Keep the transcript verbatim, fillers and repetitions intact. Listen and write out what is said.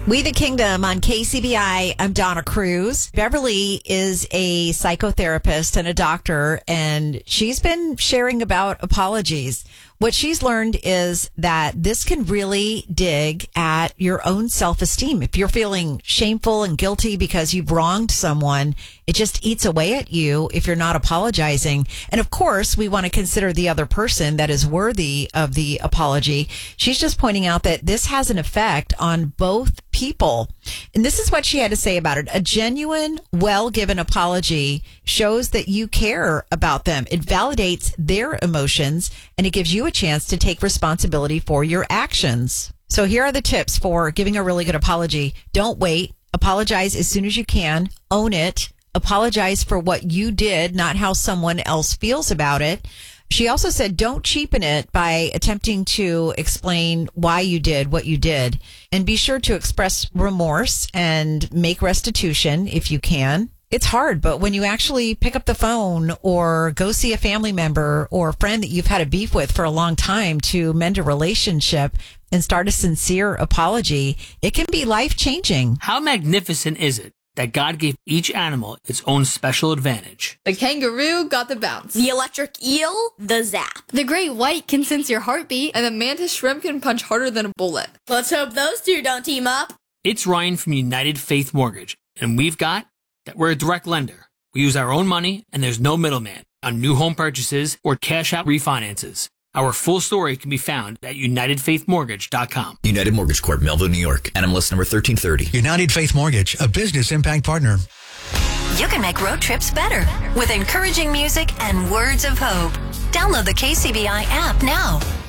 We the Kingdom on K C B I. I'm Donna Cruz. Beverly is a psychotherapist and a doctor, and she's been sharing about apologies. What she's learned is that this can really dig at your own self-esteem. If you're feeling shameful and guilty because you've wronged someone, it just eats away at you if you're not apologizing. And of course, we want to consider the other person that is worthy of the apology. She's just pointing out that this has an effect on both people. And this is what she had to say about it. A genuine, well-given apology shows that you care about them. It validates their emotions, and it gives you a chance to take responsibility for your actions. So here are the tips for giving a really good apology. Don't wait. Apologize as soon as you can. Own it. Apologize for what you did, not how someone else feels about it. She also said, don't cheapen it by attempting to explain why you did what you did. And be sure to express remorse and make restitution if you can. It's hard, but when you actually pick up the phone or go see a family member or a friend that you've had a beef with for a long time to mend a relationship and start a sincere apology, it can be life-changing. How magnificent is it that God gave each animal its own special advantage? The kangaroo got the bounce. The electric eel, the zap. The great white can sense your heartbeat. And the mantis shrimp can punch harder than a bullet. Let's hope those two don't team up. It's Ryan from United Faith Mortgage, and we've got that we're a direct lender. We use our own money, and there's no middleman on new home purchases or cash-out refinances. Our full story can be found at united faith mortgage dot com. United Mortgage Corp, Melville, New York. N M L S number thirteen thirty. United Faith Mortgage, a business impact partner. You can make road trips better with encouraging music and words of hope. Download the K C B I app now.